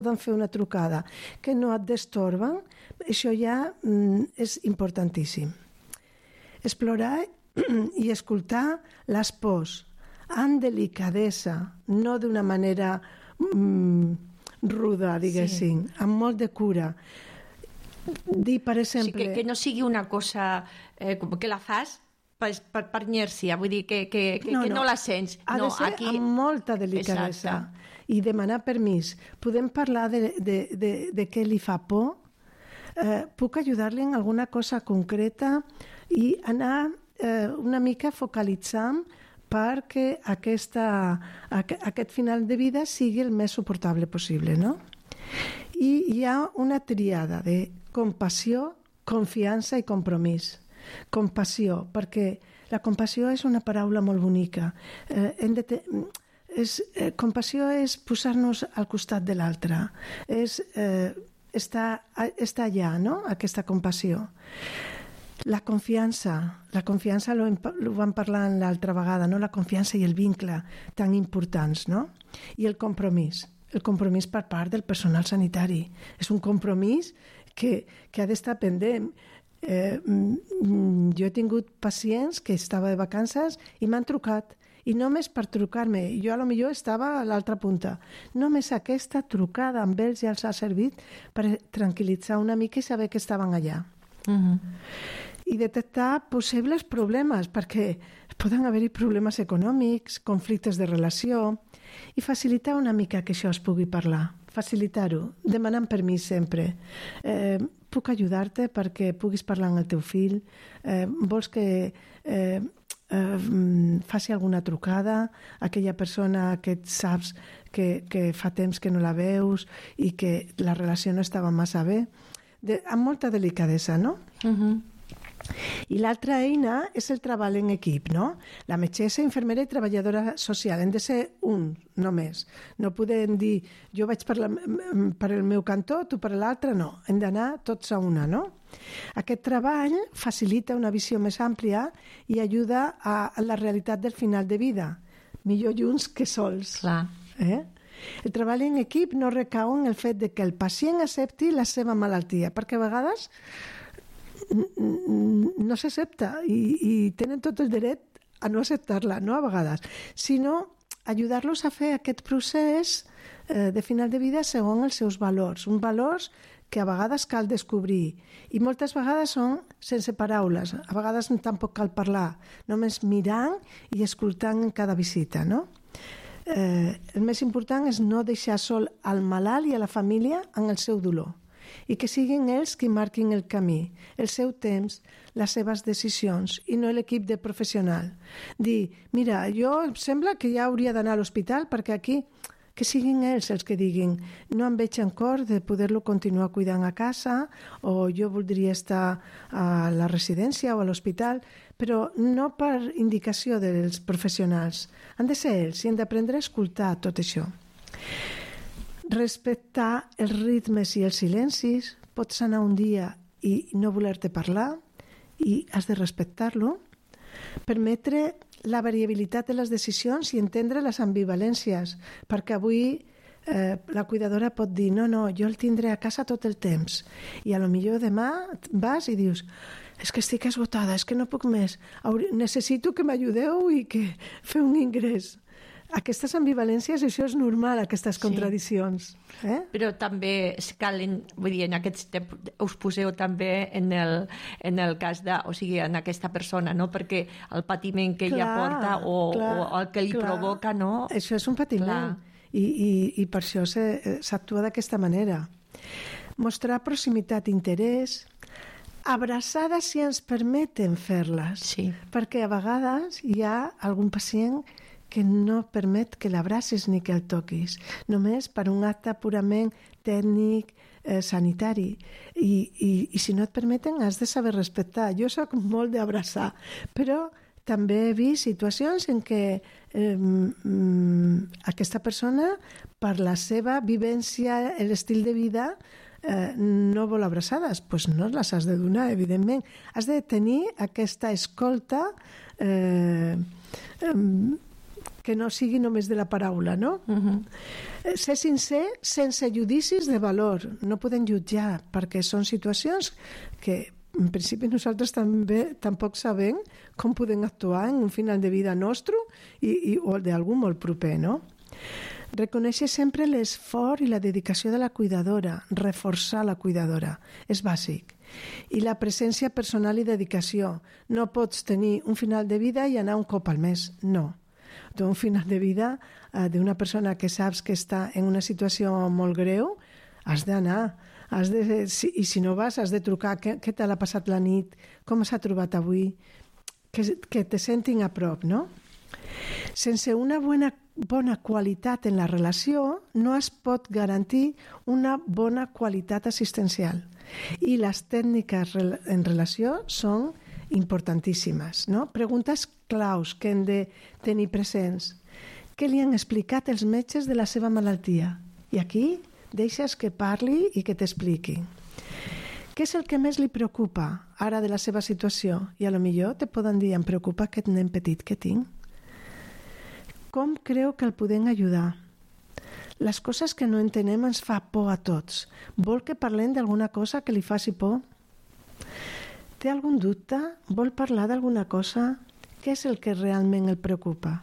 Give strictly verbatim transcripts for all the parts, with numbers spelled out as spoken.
poden fer una trucada que no et destorben, això ja mm, és importantíssim. Explorar i escoltar les pors amb delicadesa, no d'una manera mm, ruda, diguéssim, sí. amb molt de cura. Dir, per exemple... Sí, que, que no sigui una cosa eh, que la fas per, per, per inèrcia, vull dir que, que, que, no, que no. no la sents. Ha no, de ser aquí... amb molta delicadesa. Exacte. I demanar permís. Podem parlar de, de, de, de què li fa por? Eh, puc ajudar-li en alguna cosa concreta i anar eh, una mica focalitzant perquè aquesta, aquest final de vida sigui el més suportable possible, no? I hi ha una triada de compassió, confiança i compromís. Compassió, perquè la compassió és una paraula molt bonica. Eh, hem de te... és, eh, compassió és posar-nos al costat de l'altre. És eh, estar, estar allà, no?, aquesta compassió. La confiança, la confiança lo, lo vam parlar l'altra vegada, no?, la confiança i el vincle tan importants, no? I el compromís. El compromís per part del personal sanitari. És un compromís que, que ha d'estar pendent. Eh, jo he tingut pacients que estava de vacances i m'han trucat, i només per trucar-me, jo a lo millor estava a l'altra punta, només aquesta trucada amb ells ja els ha servit per tranquil·litzar una mica i saber que estaven allà. Uh-huh. I detectar possibles problemes, perquè poden haver-hi problemes econòmics, conflictes de relació, i facilitar una mica que això es pugui parlar, facilitar-ho, demanant permís sempre. Eh, puc ajudar-te perquè puguis parlar amb el teu fill? Eh, vols que eh, eh, faci alguna trucada a aquella persona que saps que, que fa temps que no la veus i que la relació no estava massa bé? De, amb molta delicadesa, no? Uh-huh. I l'altra eina és el treball en equip, no? La metgessa, infermera i treballadora social. Hem de ser un, només. No podem dir, jo vaig per, la, per el meu cantó, tu per l'altre, no. Hem d'anar tots a una, no? Aquest treball facilita una visió més àmplia i ajuda a, a la realitat del final de vida. Millor junts que sols. Clar. Eh? El treball en equip no recau en el fet de que el pacient accepti la seva malaltia, perquè a vegades no s'accepta i, i tenen tot el dret a no acceptar-la, no a vegades, sinó ajudar-los a fer aquest procés eh, de final de vida segons els seus valors, uns valors que a vegades cal descobrir i moltes vegades són sense paraules, a vegades tampoc cal parlar, només mirant i escoltant en cada visita, no? Eh, el més important és no deixar sol al malalt i a la família en el seu dolor i que siguin ells qui marquin el camí, el seu temps, les seves decisions i no l'equip de professional. Dir, mira, jo em sembla que ja hauria d'anar a l'hospital perquè aquí, que siguin ells els que diguin no em veig en cor de poder-lo continuar cuidant a casa o jo voldria estar a la residència o a l'hospital, però no per indicació dels professionals. Han de ser ells i han d'aprendre a escoltar tot això. Respectar els ritmes i els silencis. Pots anar un dia i no voler-te parlar i has de respectar-lo. Permetre la variabilitat de les decisions i entendre les ambivalències, perquè avui eh, la cuidadora pot dir no, no, jo el tindré a casa tot el temps i a lo millor demà vas i dius és que estic esgotada, és que no puc més, necessito que m'ajudeu i que feu un ingrés. Aquestes ambivalències, això és normal, aquestes contradiccions. Sí. Eh? Però també calen, vull dir, en aquests temps us poseu també en el, en el cas de, o sigui, en aquesta persona, no? Perquè el patiment que clar, ella porta o, clar, o el que li clar. provoca, no? Això és un patiment i, i, i per això s'actua d'aquesta manera. Mostrar proximitat i interès, abraçades si ens permeten fer-les, sí. Perquè a vegades hi ha algun pacient que no permet que l'abracis ni que el toquis, només per un acte purament tècnic, eh, sanitari. I, i, I si no et permeten, has de saber respectar. Jo soc molt d'abraçar, però també he vist situacions en què eh, aquesta persona, per la seva vivència, l'estil de vida, eh, no vol abraçades. Doncs pues no les has de donar, evidentment. Has de tenir aquesta escolta eh, eh, que no sigui només de la paraula, no? Uh-huh. Ser sincer sense judicis de valor. No podem jutjar, perquè són situacions que, en principi, nosaltres també tampoc sabem com podem actuar en un final de vida nostre i, i, o d'algú molt proper, no? Reconèixer sempre l'esforç i la dedicació de la cuidadora, reforçar la cuidadora, és bàsic. I la presència personal i dedicació. No pots tenir un final de vida i anar un cop al mes, no. Un final de vida eh, d'una persona que saps que està en una situació molt greu, has d'anar. Has de, si, I si no vas, has de trucar. Què, què t'ha passat la nit? Com s'ha trobat avui? Que, que te sentin a prop, no? Sense una bona, bona qualitat en la relació, no es pot garantir una bona qualitat assistencial. I les tècniques en relació són importantíssimes, no? Preguntes claus que hem de tenir presents. Què li han explicat els metges de la seva malaltia? I aquí deixes que parli i que t'expliqui. Què és el que més li preocupa ara de la seva situació? I a lo millor te poden dir, em preocupa aquest nen petit que tinc. Com creu que el podem ajudar? Les coses que no entenem ens fa por a tots. Vol que parlem d'alguna cosa que li faci por? Té algun dubte? Vol parlar d'alguna cosa? Què és el que realment el preocupa?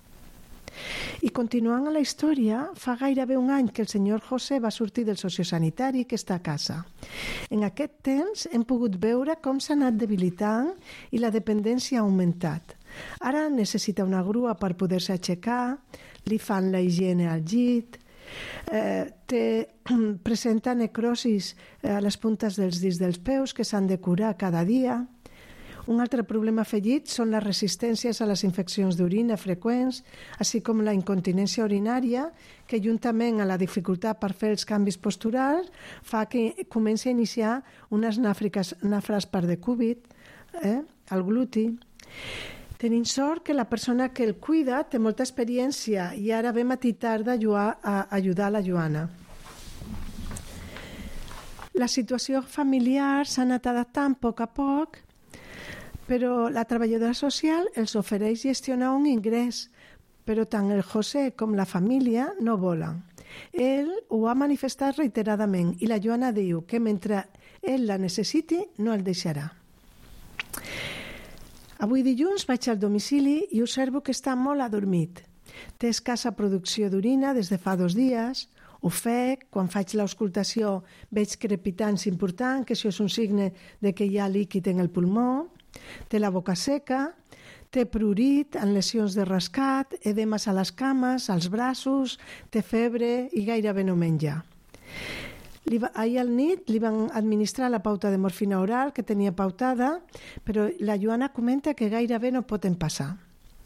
I continuant a la història, fa gairebé un any que el senyor José va sortir del sociosanitari que està a casa. En aquest temps hem pogut veure com s'ha anat debilitant i la dependència ha augmentat. Ara necessita una grua per poder-se aixecar, li fan la higiene al llit, eh, té, presenta necrosis a les puntes dels dits dels peus que s'han de curar cada dia. Un altre problema afegit són les resistències a les infeccions d'orina freqüents, així com la incontinència urinària, que juntament a la dificultat per fer els canvis posturals fa que comenci a iniciar unes nafres, nafres per decúbit, eh, al gluti. Tenint sort que la persona que el cuida té molta experiència i ara ve matí tard a ajudar la Joana. La situació familiar s'ha anat adaptant a poc a poc, però la treballadora social els ofereix gestionar un ingrés, però tant el José com la família no volen. Ell ho ha manifestat reiteradament i la Joana diu que mentre ell la necessiti no el deixarà. Avui dilluns vaig al domicili i observo que està molt adormit. Té escassa producció d'orina des de fa dos dies. Ho fec, quan faig l'auscultació veig crepitants importants, que això és un signe de que hi ha líquid en el pulmó. Té la boca seca, té prurit amb lesions de rascat, edemes a les cames, als braços, té febre i gairebé no menja. Li va, ahir al nit li van administrar la pauta de morfina oral que tenia pautada, però la Joana comenta que gairebé no pot passar.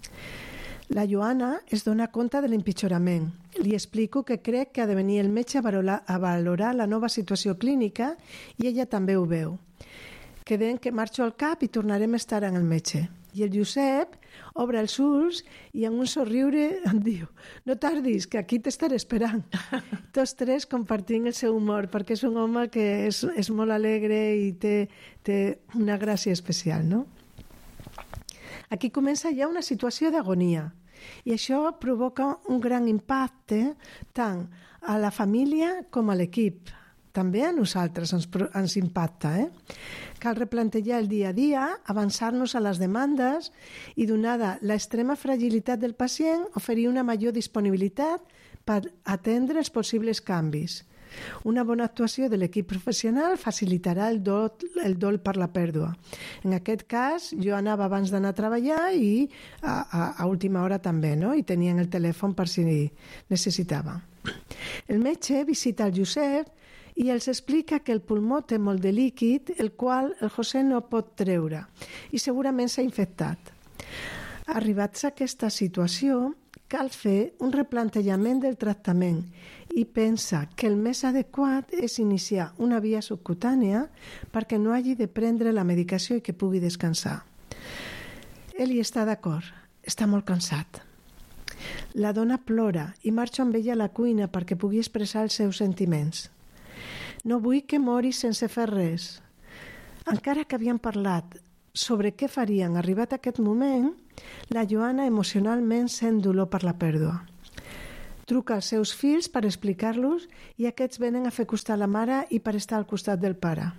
La Joana es dona compte de l'empitjorament. Li explico que crec que ha de venir el metge a valorar, a valorar la nova situació clínica i ella també ho veu. Quedem que marxo al cap i tornarem a estar en el metge. I el Josep obre els ulls i amb un somriure em diu no tardis, que aquí t'estaré esperant. Tots tres compartint el seu humor, perquè és un home que és, és molt alegre i té, té una gràcia especial, no? Aquí comença ja una situació d'agonia i això provoca un gran impacte tant a la família com a l'equip. També a nosaltres ens, ens impacta. Eh? Cal replantejar el dia a dia, avançar-nos a les demandes i, donada l'extrema fragilitat del pacient, oferir una major disponibilitat per atendre els possibles canvis. Una bona actuació de l'equip professional facilitarà el dol, el dol per la pèrdua. En aquest cas, jo anava abans d'anar a treballar i a, a, a última hora també, no? I tenien el telèfon per si necessitava. El metge visita el Josep i els explica que el pulmó té molt de líquid, el qual el José no pot treure i segurament s'ha infectat. Arribats a aquesta situació, cal fer un replantejament del tractament i pensa que el més adequat és iniciar una via subcutània perquè no hagi de prendre la medicació i que pugui descansar. Ell hi està d'acord, està molt cansat. La dona plora i marxa amb ella a la cuina perquè pugui expressar els seus sentiments. No vull que mori sense fer res. Encara que havíem parlat sobre què farien. Arribat a aquest moment, la Joana emocionalment sent dolor per la pèrdua. Truca als seus fills per explicar-los i aquests venen a fer costar la mare i per estar al costat del pare.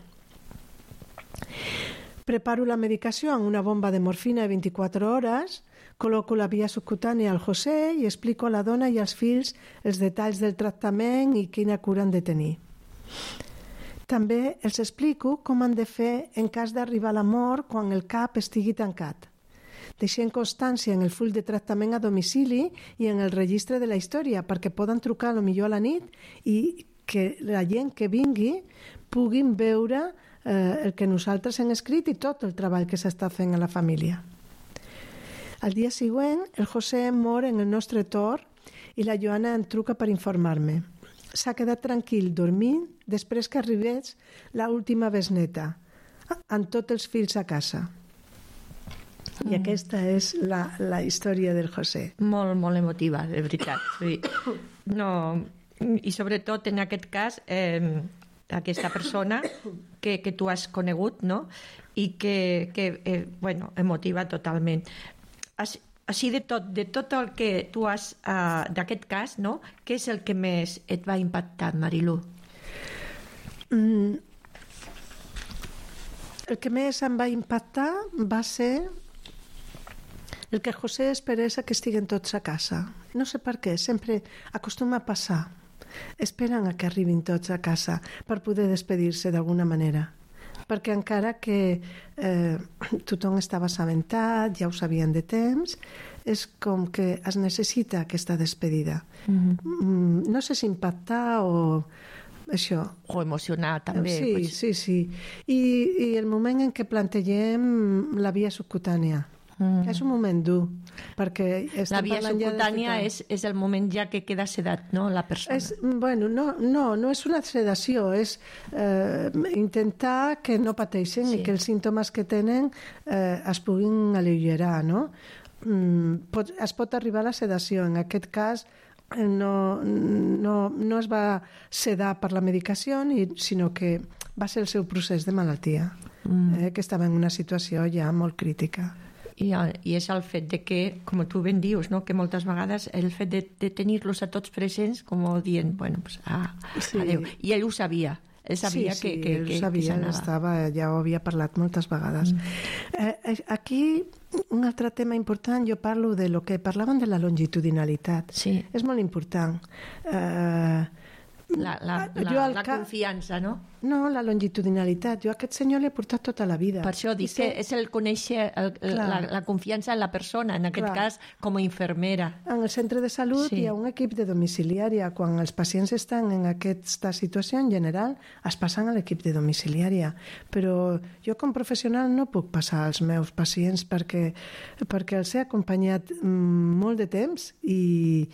Preparo la medicació en una bomba de morfina de vint-i-quatre hores, col·loco la via subcutània al José i explico a la dona i als fills els detalls del tractament i quina cura han de tenir. També els explico com han de fer en cas d'arribar a la mort quan el cap estigui tancat. Deixem constància en el full de tractament a domicili i en el registre de la història perquè poden trucar potser a la nit i que la gent que vingui puguin veure eh, el que nosaltres hem escrit i tot el treball que s'està fent a la família. Al dia següent, el José mor en el nostre torn i la Joana em truca per informar-me. S'ha quedat tranquil dormint després que arribés l'última besneta, amb tots els fills a casa. I aquesta és la, la història del José. Molt, molt emotiva, de veritat. Sí. No, i sobretot en aquest cas, eh, aquesta persona que, que tu has conegut, no? I que, que eh, bueno, emotiva totalment. Així de tot, de tot el que tu has, uh, d'aquest cas, no? Què és el que més et va impactar, Marilu? Mm, el que més em va impactar va ser el que José esperés a que estiguen tots a casa. No sé per què, sempre acostuma a passar. Esperen a que arribin tots a casa per poder despedir-se d'alguna manera. Perquè encara que eh, tothom estava assabentat, ja ho sabien de temps, és com que es necessita aquesta despedida. Mm-hmm. Mm, no sé si impactar o això. O emocionar també. Sí, pues... sí, sí. I, I el moment en què plantegem la via subcutània. Mm. És un moment dur, perquè la via subcutània és, és el moment ja que queda sedat, no?, la persona. És, bueno, no, no, no és una sedació, és eh, intentar que no pateixin sí. i que els símptomes que tenen eh, es puguin aligerar, no? Mm, pot, es pot arribar a la sedació. En aquest cas no, no, no es va sedar per la medicació, sinó que va ser el seu procés de malaltia, mm. eh, que estava en una situació ja molt crítica. I, i és el fet de que, com tu ben dius, no? Que moltes vegades el fet de, de tenir-los a tots presents, com dient, bueno, pues, ah, sí. adeu. I ell ho sabia. Ell sabia sí, sí, que, que, ell que, sabia, que estava, ja ho havia parlat moltes vegades. Mm. Eh, aquí, un altre tema important, jo parlo de lo que parlaven de la longitudinalitat. Sí. És molt important. Eh, la, la, la, la ca... confiança, no? No, la longitudinalitat. Jo a aquest senyor l'he portat tota la vida. Per això dic que és el conèixer el, la, la confiança en la persona, en aquest Clar. cas com a infermera. En el centre de salut sí. hi ha un equip de domiciliària. Quan els pacients estan en aquesta situació, en general, es passen a l'equip de domiciliària. Però jo com professional no puc passar als meus pacients perquè, perquè els he acompanyat molt de temps i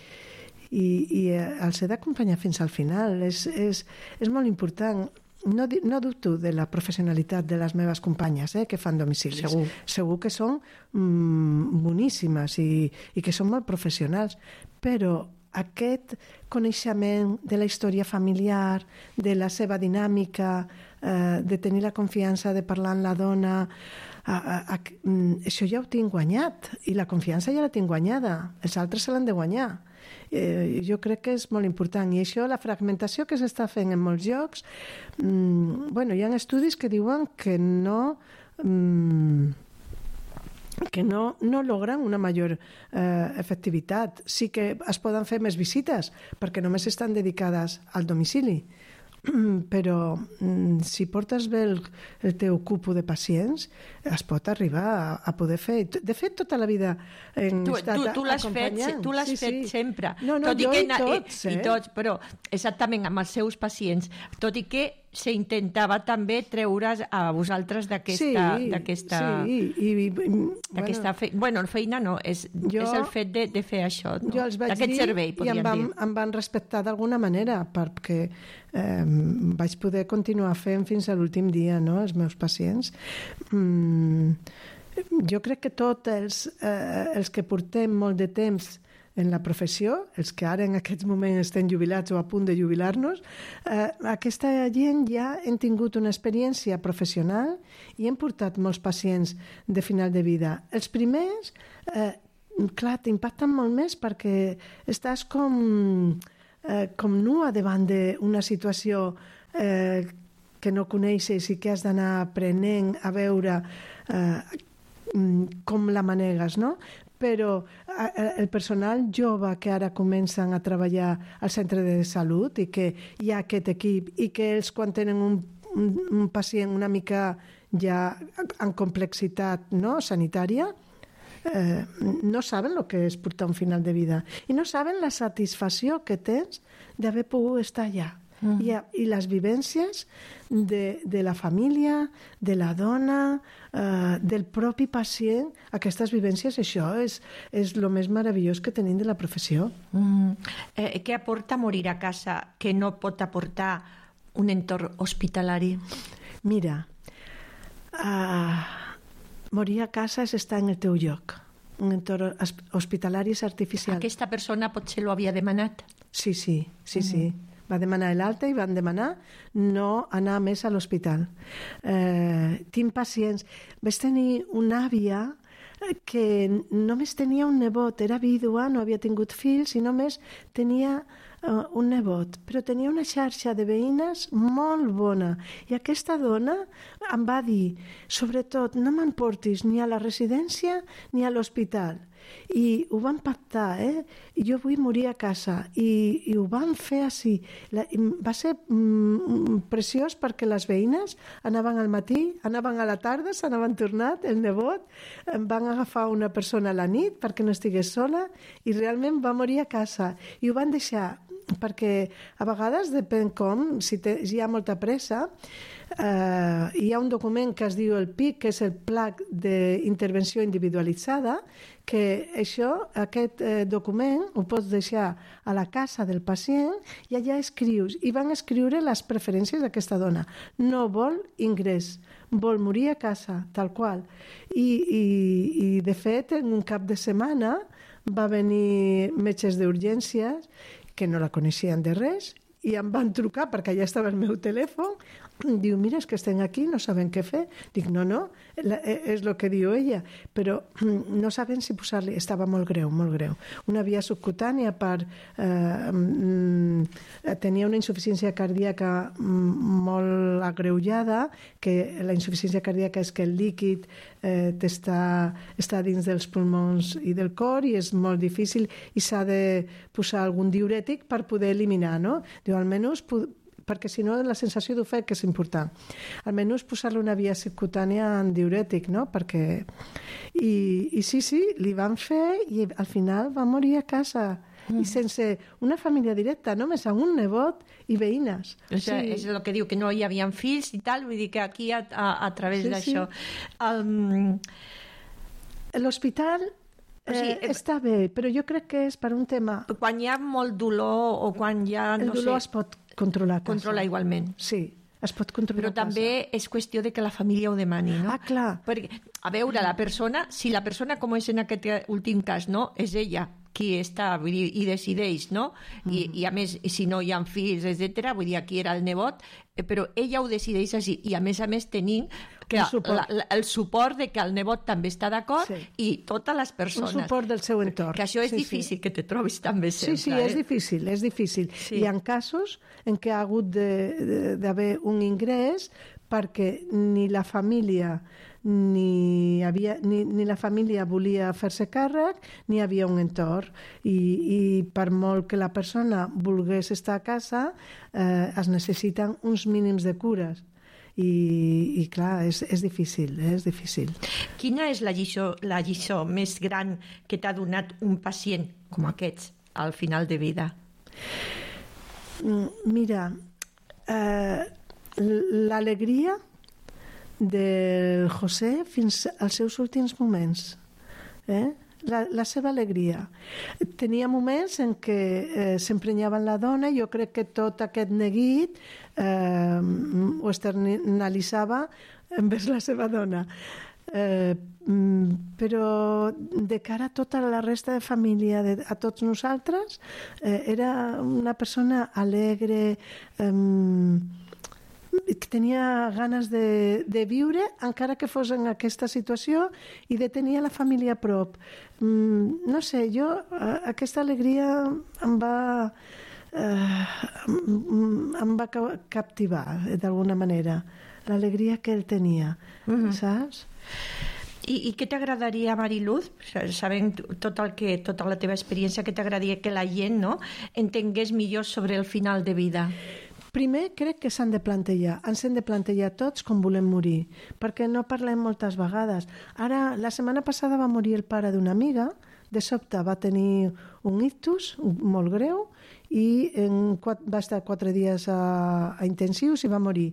i, i els he d'acompanyar fins al final. És, és, és molt important. No, no dubto de la professionalitat de les meves companyes eh, que fan domicilis. Segur. Segur que són mm, boníssimes i, i que són molt professionals, però aquest coneixement de la història familiar, de la seva dinàmica, eh, de tenir la confiança de parlar amb la dona, a, a, a, això ja ho tinc guanyat i la confiança ja la tinc guanyada. Els altres se l'han de guanyar. Eh, jo crec que és molt important i això, la fragmentació que s'està fent en molts llocs, mmm, bueno, hi ha estudis que diuen que no mmm, que no, no logran una major eh, efectivitat. Sí que es poden fer més visites perquè només estan dedicades al domicili, però si portes bé el, el teu cupo de pacients es pot arribar a, a poder fer. De fet, tota la vida hem tu, estat tu, tu l'has fet, tu l'has sí, fet sí. sempre. No, no, tot jo i, que, i tots, eh? I tots, però exactament amb els seus pacients, tot i que s'intentava també treure's a vosaltres d'aquesta sí, d'aquesta sí, i, i, d'aquesta bueno, fe... bueno, feina no, és, jo, és el fet de, de fer això, no? Jo els vaig d'aquest dir servei, i em van, dir. em van respectar d'alguna manera perquè eh, vaig poder continuar fent fins a l'últim dia, no?, els meus pacients. Mm, jo crec que tots els, eh, els que portem molt de temps en la professió, els que ara en aquests moments estem jubilats o a punt de jubilar-nos, eh, aquesta gent ja hem tingut una experiència professional i hem portat molts pacients de final de vida. Els primers, eh, clar, t'impacten molt més perquè estàs com, eh, com nua davant d'una situació eh, que no coneixes i que has d'anar aprenent a veure eh, com la manegues, no? Però el personal jove que ara comencen a treballar al centre de salut i que hi ha aquest equip i que ells quan tenen un, un, un pacient una mica ja en complexitat, no, sanitària, eh, no saben el que és portar un final de vida i no saben la satisfacció que tens d'haver pogut estar allà. Mm. I, i les vivències de, de la família, de la dona, eh, del propi pacient, aquestes vivències, això és, és el més meravellós que tenim de la professió. Mm. Eh, què aporta morir a casa que no pot aportar un entorn hospitalari? Mira, uh, morir a casa és estar en el teu lloc. Un entorn hospitalari és artificial. Aquesta persona potser l'ho havia demanat? Sí, sí, sí, mm. sí. Va demanar l'alta i van demanar no anar més a l'hospital. Eh, tinc pacients. Vaig tenir una àvia que només tenia un nebot, era vídua, no havia tingut fills i només tenia uh, un nebot, però tenia una xarxa de veïnes molt bona. I aquesta dona em va dir, sobretot, no m'emportis ni a la residència ni a l'hospital. I ho van pactar, eh? Jo vull morir a casa i, i ho van fer així. La, va ser mm, preciós perquè les veïnes anaven al matí, anaven a la tarda, s'anaven tornat, el nebot, van agafar una persona a la nit perquè no estigués sola i realment va morir a casa i ho van deixar perquè a vegades depèn com, si, te, si hi ha molta pressa, eh, hi ha un document que es diu el P I C, que és el Pla d'Intervenció Individualitzada, que això, aquest eh, document ho pots deixar a la casa del pacient i allà escrius, i van escriure les preferències d'aquesta dona. No vol ingrés, vol morir a casa, tal qual. I, i, i de fet, en un cap de setmana va venir metges d'urgències que no la coneixien de res i em van trucar perquè allà estava el meu telèfon. Diu, mira, és que estem aquí, no sabem què fer. Dic, no, no, és el que diu ella, però no saben si posar-li... Estava molt greu, molt greu. Una via subcutània per... Eh, tenia una insuficiència cardíaca molt agreujada, que la insuficiència cardíaca és que el líquid eh, està, està dins dels pulmons i del cor i és molt difícil i s'ha de posar algun diurètic per poder eliminar, no? Diu, almenys... perquè si no la sensació d'ofec és important. Almenys posar-li una via subcutània en diurètic, no? Perquè... I, I sí, sí, li van fer i al final va morir a casa. Mm. I sense una família directa, només amb un nebot i veïnes. O sigui, sí. És el que diu, que no hi havia fills i tal, vull dir que aquí a, a, a través sí, d'això... Sí. Um... L'hospital... O sigui, eh, està bé, però jo crec que és per un tema... Quan hi ha molt dolor o quan hi ha... El no dolor sé, es pot controlar a casa. Controla igualment. Sí, es pot controlar però a casa. també és qüestió de que la família ho demani, no? Ah, clar. Perquè, a veure, la persona, si la persona, com és en aquest últim cas, no? És ella qui està, vull dir, i decideix, no? Mm. I, I a més, si no hi ha fills, etcètera, vull dir, aquí era el nebot, però ella ho decideix així, i a més a més tenim que suport. La, la, el suport de que el nebot també està d'acord sí. I totes les persones. Un suport del seu entorn. Que això és sí, difícil, sí. Que te trobis també sempre. Sí, sí, eh? és difícil, és difícil. Sí. Hi ha casos en què ha hagut d'haver un ingrés perquè ni la família ni, havia, ni, ni la família volia fer-se càrrec ni hi havia un entorn i, i per molt que la persona volgués estar a casa eh, es necessiten uns mínims de cures i, i clar, és, és difícil eh? és difícil. Quina és la lliçó, la lliçó més gran que t'ha donat un pacient com aquests al final de vida? Mira, eh, l'alegria del José fins als seus últims moments, eh? la, la seva alegria. Tenia moments en què eh, s'emprenyava en la dona, jo crec que tot aquest neguit eh, ho externalitzava envers la seva dona. Eh, però de cara a tota la resta de família, de, a tots nosaltres, eh, era una persona alegre, eh, que tenia ganes de, de viure, encara que fos en aquesta situació, i de tenir la família a prop. Mm, no sé, jo, aquesta alegria em va, eh, em va captivar, d'alguna manera, l'alegria que ell tenia, mm-hmm. saps? I, i què t'agradaria, Mariluz, sabent tot el que, tota la teva experiència, què t'agradaria que la gent, no, entengués millor sobre el final de vida? Primer, crec que s'han de plantejar, ens hem de plantejar tots com volem morir, perquè no parlem moltes vegades. Ara, la setmana passada va morir el pare d'una amiga, de sobte va tenir un ictus molt greu i en, va estar quatre dies a, a intensius i va morir.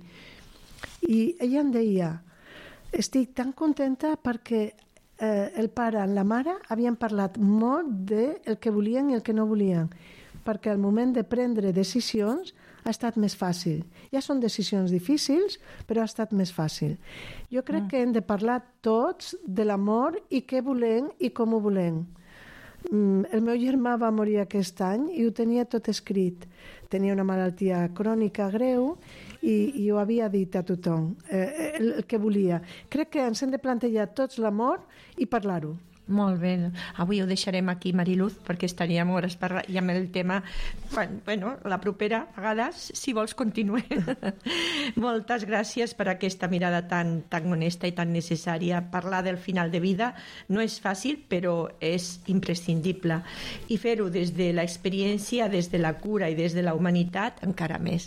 I ella em deia, estic tan contenta perquè eh, el pare i la mare havien parlat molt del que volien i el que no volien, perquè al moment de prendre decisions ha estat més fàcil. Ja són decisions difícils, però ha estat més fàcil. Jo crec mm. que hem de parlar tots de l'amor i què volem i com ho volem. El meu germà va morir aquest any i ho tenia tot escrit. Tenia una malaltia crònica greu i, i ho havia dit a tothom, eh, el, el que volia. Crec que ens hem de plantejar tots l'amor i parlar-ho. Molt bé. Avui ho deixarem aquí, Mariluz, perquè estaríem hores parlant i amb el tema, bueno, la propera vegada, si vols, continuem. Moltes gràcies per aquesta mirada tan, tan honesta i tan necessària. Parlar del final de vida no és fàcil, però és imprescindible. I fer-ho des de l'experiència, des de la cura i des de la humanitat, encara més.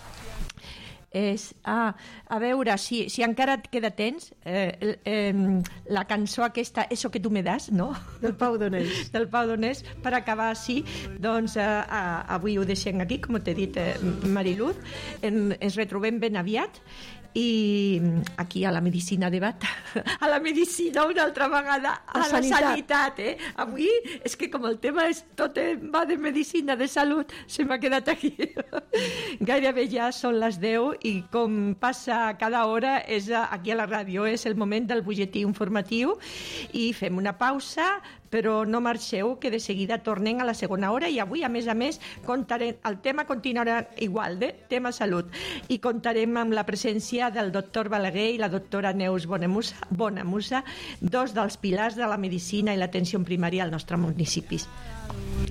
És, ah, a veure, si, si encara et queda temps, eh, eh, la cançó aquesta, Eso que tu me das, no? Del Pau Donés. Del Pau Donés, per acabar així, doncs eh, avui ho deixem aquí, com t'he dit, eh, Mariluz, en, ens retrobem ben aviat, i aquí a la medicina debat, a la medicina una altra vegada, a la, la sanitat. sanitat, eh? Avui és que com el tema és tot eh, va de medicina, de salut, se m'ha quedat aquí. Gairebé ja són les deu i com passa cada hora és aquí a la ràdio, és el moment del butlletí informatiu i fem una pausa, però no marxeu, que de seguida tornem a la segona hora i avui, a més a més, contarem, el tema continuarà igual, de tema salut, i contarem amb la presència del doctor Balaguer i la doctora Neus Bonamusa, Bonamusa, dos dels pilars de la medicina i l'atenció primària al nostre municipi.